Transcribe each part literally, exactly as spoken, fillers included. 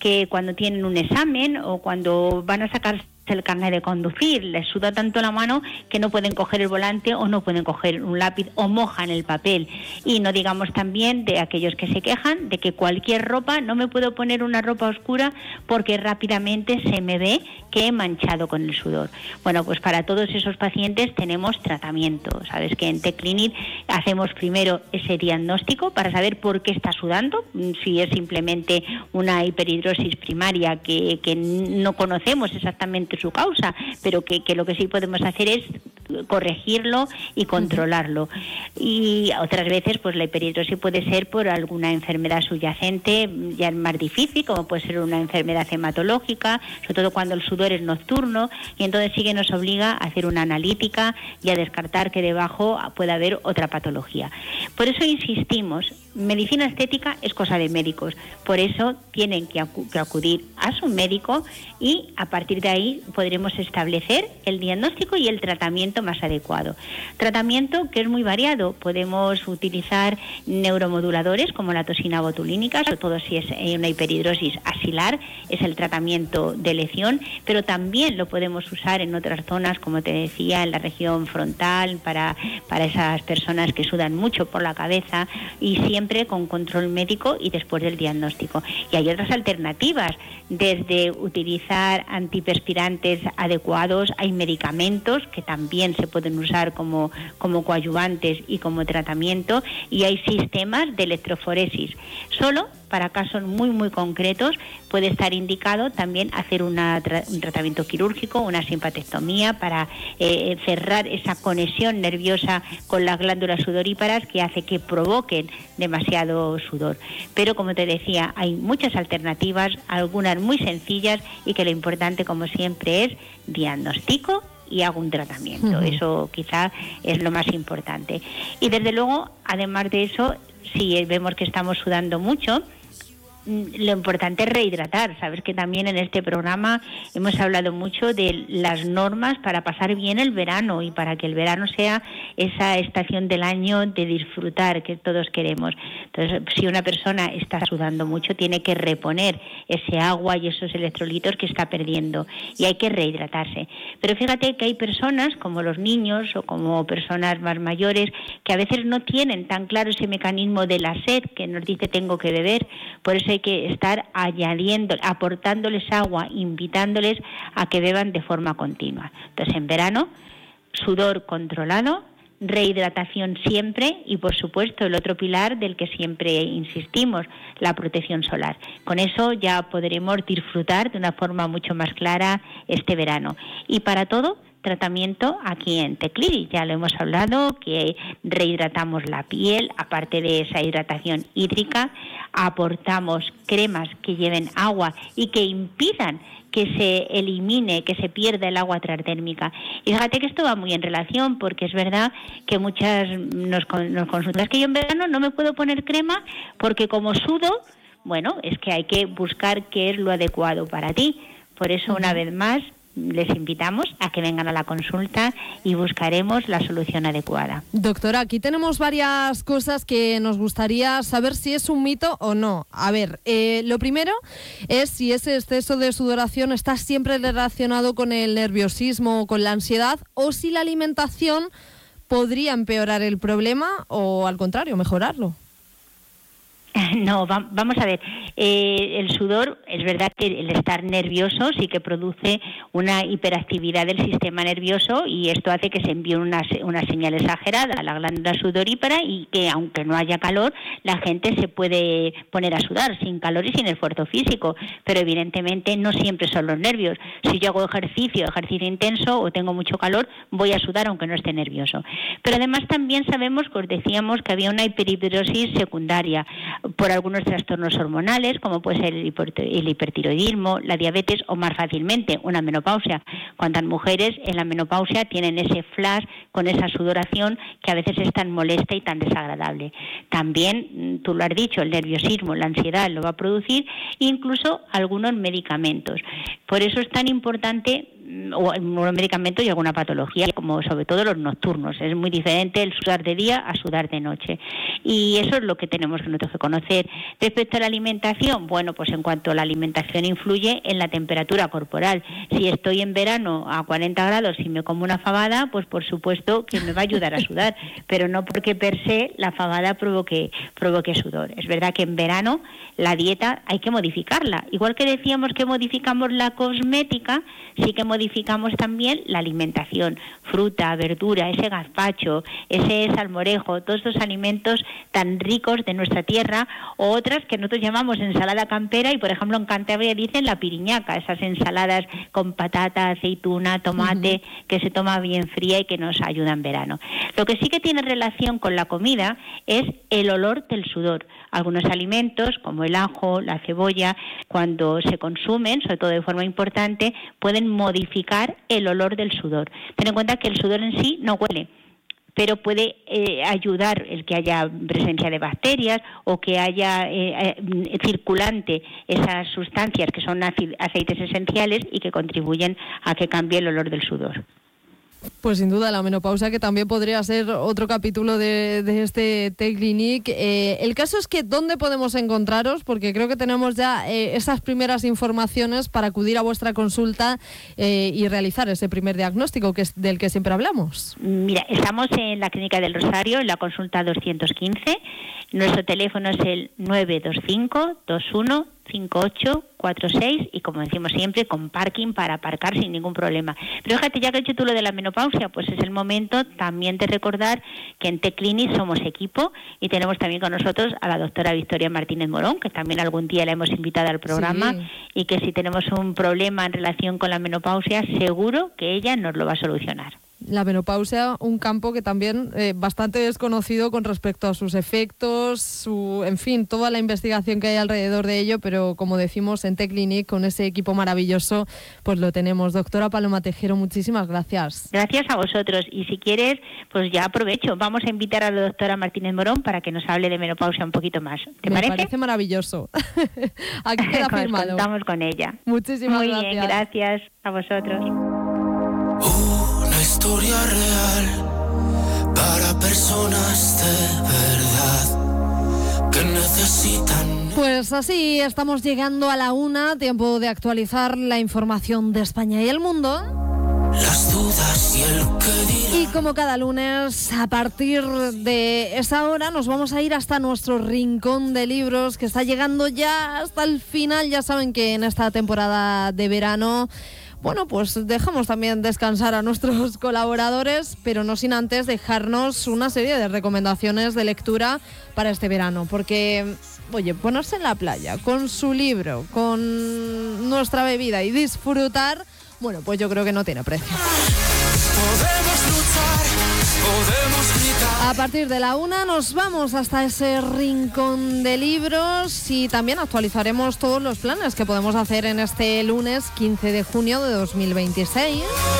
que cuando tienen un examen o cuando van a sacar el carnet de conducir, les suda tanto la mano que no pueden coger el volante o no pueden coger un lápiz o mojan el papel. Y no digamos también de aquellos que se quejan de que cualquier ropa, no me puedo poner una ropa oscura porque rápidamente se me ve que he manchado con el sudor. Bueno, pues para todos esos pacientes tenemos tratamiento. Sabes que en T-Clinic hacemos primero ese diagnóstico para saber por qué está sudando, si es simplemente una hiperhidrosis primaria que, que no conocemos exactamente su causa, pero que, que lo que sí podemos hacer es corregirlo y controlarlo. Y otras veces pues la hiperhidrosis puede ser por alguna enfermedad subyacente ya más difícil, como puede ser una enfermedad hematológica, sobre todo cuando el sudor es nocturno, y entonces sí que nos obliga a hacer una analítica y a descartar que debajo pueda haber otra patología. Por eso insistimos, medicina estética es cosa de médicos, por eso tienen que, acu- que acudir a su médico y a partir de ahí podremos establecer el diagnóstico y el tratamiento más adecuado. Tratamiento que es muy variado. Podemos utilizar neuromoduladores como la toxina botulínica, sobre todo si es una hiperhidrosis axilar, es el tratamiento de elección, pero también lo podemos usar en otras zonas, como te decía, en la región frontal, para, para esas personas que sudan mucho por la cabeza, y siempre con control médico y después del diagnóstico. Y hay otras alternativas, desde utilizar antiperspirantes adecuados, hay medicamentos que también se pueden usar como, como coadyuvantes y como tratamiento, y hay sistemas de electroforesis. Solo para casos muy muy concretos puede estar indicado también hacer una tra- un tratamiento quirúrgico, una simpatectomía para eh, cerrar esa conexión nerviosa con las glándulas sudoríparas que hace que provoquen demasiado sudor. Pero como te decía, hay muchas alternativas, algunas muy sencillas, y que lo importante, como siempre, es diagnóstico y hago un tratamiento. Uh-huh. Eso quizá es lo más importante. Y desde luego, además de eso, si vemos que estamos sudando mucho, lo importante es rehidratar. Sabes que también en este programa hemos hablado mucho de las normas para pasar bien el verano y para que el verano sea esa estación del año de disfrutar que todos queremos. Entonces, si una persona está sudando mucho, tiene que reponer ese agua y esos electrolitos que está perdiendo, y hay que rehidratarse. Pero fíjate que hay personas, como los niños o como personas más mayores, que a veces no tienen tan claro ese mecanismo de la sed que nos dice tengo que beber. Por eso hay que estar añadiendo, aportándoles agua, invitándoles a que beban de forma continua. Entonces, en verano, sudor controlado, rehidratación siempre, y por supuesto el otro pilar del que siempre insistimos, la protección solar. Con eso ya podremos disfrutar de una forma mucho más clara este verano. Y para todo, tratamiento aquí en T-Clinic. Ya lo hemos hablado, que rehidratamos la piel, aparte de esa hidratación hídrica, aportamos cremas que lleven agua y que impidan que se elimine, que se pierda el agua transdérmica. Y fíjate que esto va muy en relación, porque es verdad que muchas nos, nos consultan, es que yo en verano no me puedo poner crema porque como sudo, bueno, es que hay que buscar qué es lo adecuado para ti. Por eso, una vez más, les invitamos a que vengan a la consulta y buscaremos la solución adecuada. Doctora, aquí tenemos varias cosas que nos gustaría saber si es un mito o no. A ver, eh, lo primero es si ese exceso de sudoración está siempre relacionado con el nerviosismo o con la ansiedad, o si la alimentación podría empeorar el problema o, al contrario, mejorarlo. No, va, vamos a ver, eh, el sudor, es verdad que el estar nervioso sí que produce una hiperactividad del sistema nervioso, y esto hace que se envíe una, una señal exagerada a la glándula sudorípara, y que aunque no haya calor, la gente se puede poner a sudar sin calor y sin esfuerzo físico, pero evidentemente no siempre son los nervios. Si yo hago ejercicio, ejercicio intenso o tengo mucho calor, voy a sudar aunque no esté nervioso. Pero además también sabemos, que os decíamos, que había una hiperhidrosis secundaria por algunos trastornos hormonales, como puede ser el, hiper, el hipertiroidismo, la diabetes, o más fácilmente una menopausia. Cuántas mujeres en la menopausia tienen ese flash con esa sudoración que a veces es tan molesta y tan desagradable. También, tú lo has dicho, el nerviosismo, la ansiedad lo va a producir, incluso algunos medicamentos. Por eso es tan importante, o un medicamento y alguna patología, como como sobre todo los nocturnos. Es muy diferente el sudar de día a sudar de noche. Y eso es lo que tenemos que nosotros que conocer. Respecto a la alimentación, bueno, pues en cuanto a la alimentación influye en la temperatura corporal. Si estoy en verano a cuarenta grados y me como una fabada, pues por supuesto que me va a ayudar a sudar, pero no porque per se la fabada provoque, provoque sudor. Es verdad que en verano la dieta hay que modificarla. Igual que decíamos que modificamos la cosmética, sí que modificamos también la alimentación. Fruta, verdura, ese gazpacho, ese salmorejo, todos estos alimentos tan ricos de nuestra tierra, o otras que nosotros llamamos ensalada campera, y por ejemplo en Cantabria dicen la piriñaca, esas ensaladas con patata, aceituna, tomate, uh-huh. que se toma bien fría y que nos ayuda en verano. Lo que sí que tiene relación con la comida es el olor del sudor. Algunos alimentos, como el ajo, la cebolla, cuando se consumen, sobre todo de forma importante, pueden modificar el olor del sudor. Ten en cuenta que el sudor en sí no huele, pero puede eh, ayudar el que haya presencia de bacterias o que haya eh, eh, circulante esas sustancias que son aceites esenciales y que contribuyen a que cambie el olor del sudor. Pues sin duda la menopausia, que también podría ser otro capítulo de, de este T-Clinic. Eh, el caso es que ¿dónde podemos encontraros? Porque creo que tenemos ya eh, esas primeras informaciones para acudir a vuestra consulta eh, y realizar ese primer diagnóstico que es del que siempre hablamos. Mira, estamos en la Clínica del Rosario, en la consulta doscientos quince. Nuestro teléfono es el nueve dos cinco, dos uno, cinco ocho cuatro seis y, como decimos siempre, con parking para aparcar sin ningún problema. Pero fíjate, ya que he hecho tú lo de la menopausia, pues es el momento también de recordar que en T-Clinic somos equipo y tenemos también con nosotros a la doctora Victoria Martínez Morón, que también algún día la hemos invitado al programa, sí. Y que si tenemos un problema en relación con la menopausia, seguro que ella nos lo va a solucionar. La menopausia, un campo que también eh, bastante desconocido con respecto a sus efectos, su, en fin, toda la investigación que hay alrededor de ello, pero como decimos en T-Clinic, con ese equipo maravilloso, pues lo tenemos. Doctora Paloma Tejero, muchísimas gracias. Gracias a vosotros, y si quieres, pues ya aprovecho, vamos a invitar a la doctora Martínez Morón para que nos hable de menopausia un poquito más. ¿Te Me parece? Me parece maravilloso. Aquí queda firmado. Contamos con ella. Muchísimas Muy gracias. Muy bien, gracias a vosotros. Una historia real para personas de verdad que necesitan. Pues así estamos llegando a la una, tiempo de actualizar la información de España y el mundo. Las dudas y el que dirán. Y como cada lunes, a partir de esa hora nos vamos a ir hasta nuestro rincón de libros, que está llegando ya hasta el final. Ya saben que en esta temporada de verano, bueno, pues dejamos también descansar a nuestros colaboradores, pero no sin antes dejarnos una serie de recomendaciones de lectura para este verano, porque, oye, ponerse en la playa con su libro, con nuestra bebida y disfrutar, bueno, pues yo creo que no tiene precio. Podemos luchar, podemos gritar. A partir de la una nos vamos hasta ese rincón de libros y también actualizaremos todos los planes que podemos hacer en este lunes quince de junio de dos mil veintiséis.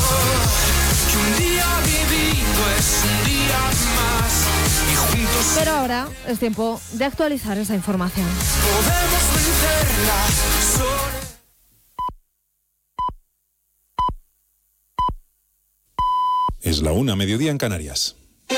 Que un día vivido es un día más y juntos. Pero ahora es tiempo de actualizar esa información. Podemos vencerla sola. Es la una, mediodía en Canarias.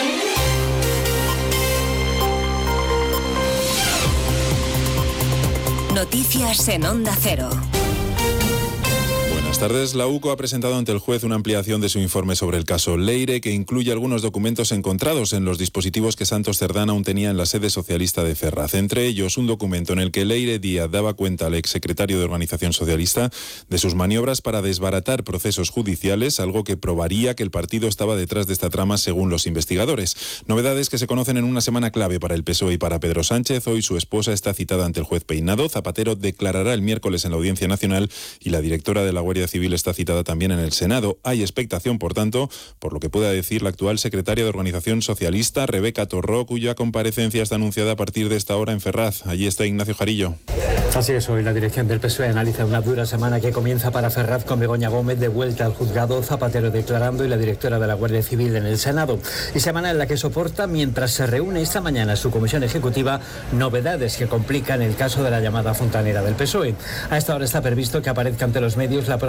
Noticias en Onda Cero. Buenas tardes. La U C O ha presentado ante el juez una ampliación de su informe sobre el caso Leire, que incluye algunos documentos encontrados en los dispositivos que Santos Cerdán aún tenía en la sede socialista de Ferraz. Entre ellos, un documento en el que Leire Díaz daba cuenta al exsecretario de Organización Socialista de sus maniobras para desbaratar procesos judiciales, algo que probaría que el partido estaba detrás de esta trama según los investigadores. Novedades que se conocen en una semana clave para el P S O E y para Pedro Sánchez. Hoy su esposa está citada ante el juez Peinado. Zapatero declarará el miércoles en la Audiencia Nacional y la directora de la Guardia Civil está citada también en el Senado. Hay expectación, por tanto, por lo que pueda decir la actual secretaria de Organización Socialista, Rebeca Torró, cuya comparecencia está anunciada a partir de esta hora en Ferraz. Allí está Ignacio Jarillo. Así es, hoy la dirección del P S O E analiza una dura semana que comienza para Ferraz con Begoña Gómez de vuelta al juzgado, Zapatero declarando y la directora de la Guardia Civil en el Senado. Y semana en la que soporta, mientras se reúne esta mañana su comisión ejecutiva, novedades que complican el caso de la llamada fontanera del P S O E. A esta hora está previsto que aparezca ante los medios la propia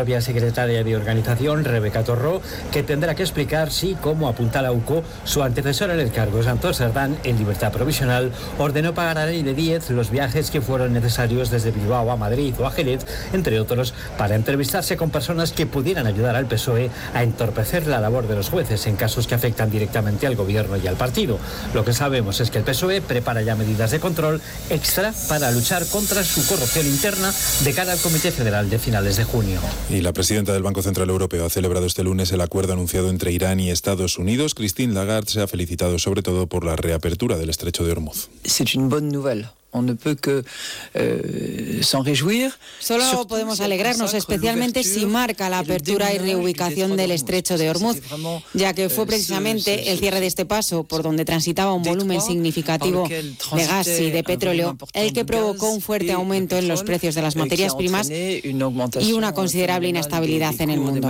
propia secretaria de organización, Rebeca Torró, que tendrá que explicar si, como apunta la U C O, su antecesor en el cargo, Santos Cerdán, en libertad provisional, ordenó pagar a ley de diez los viajes que fueron necesarios desde Bilbao a Madrid o a Jerez, entre otros, para entrevistarse con personas que pudieran ayudar al P S O E a entorpecer la labor de los jueces en casos que afectan directamente al gobierno y al partido. Lo que sabemos es que el P S O E prepara ya medidas de control extra para luchar contra su corrupción interna de cara al Comité Federal de finales de junio. Y la presidenta del Banco Central Europeo ha celebrado este lunes el acuerdo anunciado entre Irán y Estados Unidos. Christine Lagarde se ha felicitado sobre todo por la reapertura del estrecho de Hormuz. C'est une bonne nouvelle. On ne peut que eh, s'en réjouir. Solo podemos alegrarnos, especialmente si marca la apertura y reubicación del estrecho de Hormuz, ya que fue precisamente el cierre de este paso, por donde transitaba un volumen significativo de gas y de petróleo, el que provocó un fuerte aumento en los precios de las materias primas y una considerable inestabilidad en el mundo.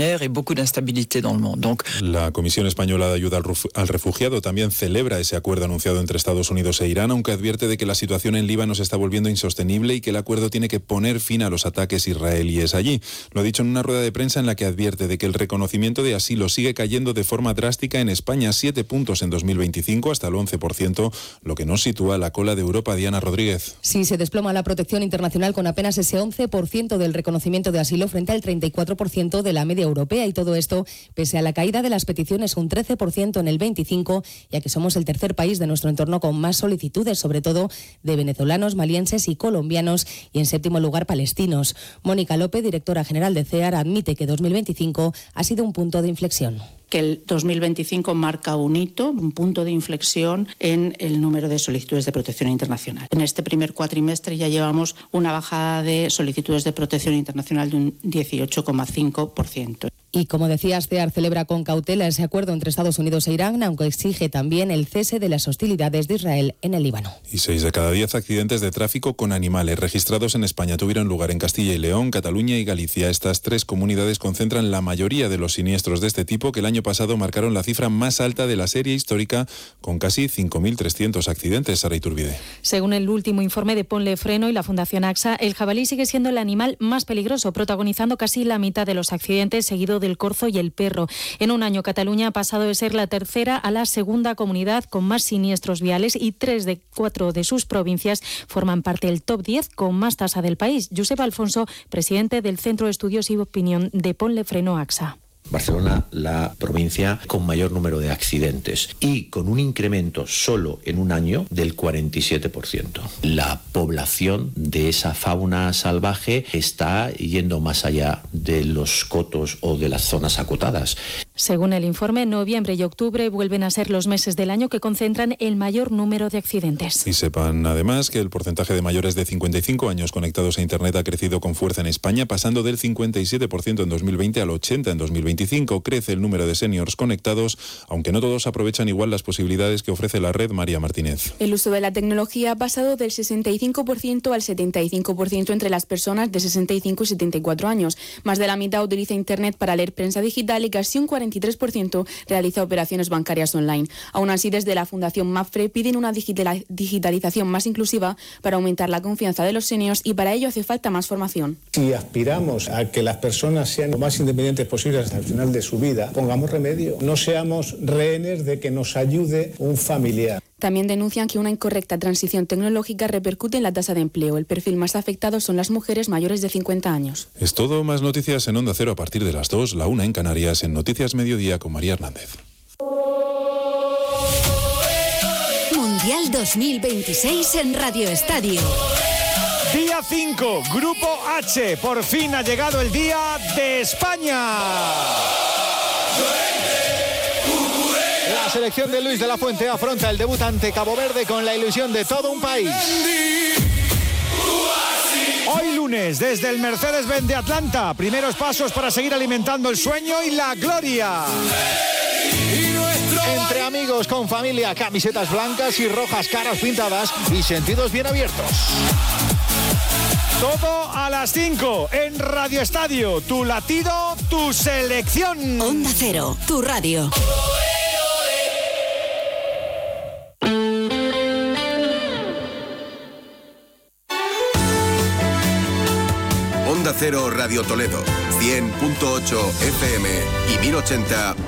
La Comisión Española de Ayuda al Refugiado también celebra ese acuerdo anunciado entre Estados situación e Irán, aunque advierte de que la situación en Líbano se está volviendo insostenible y que el acuerdo tiene que poner fin a los ataques israelíes allí. Lo ha dicho en una rueda de prensa en la que advierte de que el reconocimiento de asilo sigue cayendo de forma drástica en España, siete puntos en dos mil veinticinco, hasta el once por ciento, lo que nos sitúa a la cola de Europa. Diana Rodríguez. Sí, se desploma la protección internacional con apenas ese once por ciento del reconocimiento de asilo frente al treinta y cuatro por ciento de la media europea, y todo esto pese a la caída de las peticiones un trece por ciento en el veinticinco, ya que somos el tercer país de nuestro entorno con más solicitudes, sobre todo de venezolanos, malienses y colombianos, y en séptimo lugar palestinos. Mónica López, directora general de CEAR, admite que dos mil veinticinco ha sido un punto de inflexión. Que el dos mil veinticinco marca un hito, un punto de inflexión en el número de solicitudes de protección internacional. En este primer cuatrimestre ya llevamos una bajada de solicitudes de protección internacional de un dieciocho coma cinco por ciento. Y como decías, CEAR celebra con cautela ese acuerdo entre Estados Unidos e Irán, aunque exige también el cese de las hostilidades de Israel en el Líbano. Y seis de cada diez accidentes de tráfico con animales registrados en España tuvieron lugar en Castilla y León, Cataluña y Galicia. Estas tres comunidades concentran la mayoría de los siniestros de este tipo, que el año pasado marcaron la cifra más alta de la serie histórica, con casi cinco mil trescientos accidentes. Sara Iturbide. Según el último informe de Ponle Freno y la Fundación AXA, el jabalí sigue siendo el animal más peligroso, protagonizando casi la mitad de los accidentes, seguido del corzo y el perro. En un año, Cataluña ha pasado de ser la tercera a la segunda comunidad con más siniestros viales, y tres de cuatro de sus provincias forman parte del top diez con más tasa del país. Josep Alfonso, presidente del Centro de Estudios y Opinión de Ponle Freno AXA. Barcelona, la provincia con mayor número de accidentes y con un incremento solo en un año del cuarenta y siete por ciento. La población de esa fauna salvaje está yendo más allá de los cotos o de las zonas acotadas. Según el informe, noviembre y octubre vuelven a ser los meses del año que concentran el mayor número de accidentes. Y sepan además que el porcentaje de mayores de cincuenta y cinco años conectados a Internet ha crecido con fuerza en España, pasando del cincuenta y siete por ciento en dos mil veinte al ochenta por ciento en dos mil veinticinco. Crece el número de seniors conectados, aunque no todos aprovechan igual las posibilidades que ofrece la red. María Martínez. El uso de la tecnología ha pasado del sesenta y cinco por ciento al setenta y cinco por ciento entre las personas de sesenta y cinco y setenta y cuatro años. Más de la mitad utiliza Internet para leer prensa digital y casi un cuarenta y tres por ciento realiza operaciones bancarias online. Aún así, desde la Fundación MAPFRE piden una digitala- digitalización más inclusiva para aumentar la confianza de los seniors, y para ello hace falta más formación. Si aspiramos a que las personas sean lo más independientes posibles hasta el final de su vida, pongamos remedio, no seamos rehenes de que nos ayude un familiar. También denuncian que una incorrecta transición tecnológica repercute en la tasa de empleo. El perfil más afectado son las mujeres mayores de cincuenta años. Es todo. Más noticias en Onda Cero a partir de las dos, la una en Canarias, en Noticias Mediodía con María Hernández. Mundial dos mil veintiséis en Radio Estadio. Día cinco, Grupo H. Por fin ha llegado el día de España. La selección de Luis de la Fuente afronta el debut ante Cabo Verde con la ilusión de todo un país. Hoy lunes, desde el Mercedes-Benz de Atlanta, primeros pasos para seguir alimentando el sueño y la gloria. Entre amigos, con familia, camisetas blancas y rojas, caras pintadas y sentidos bien abiertos. Todo a las cinco en Radio Estadio. Tu latido, tu selección. Onda Cero, tu radio. Onda Cero, Radio Toledo. cien punto ocho F M y mil ochenta